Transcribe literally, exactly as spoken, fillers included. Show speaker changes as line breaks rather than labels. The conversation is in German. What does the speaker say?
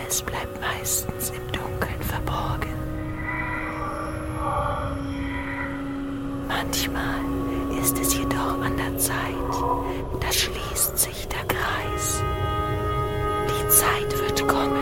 Alles bleibt meistens im Dunkeln verborgen. Manchmal ist es jedoch an der Zeit, da schließt sich der Kreis. Die Zeit wird kommen,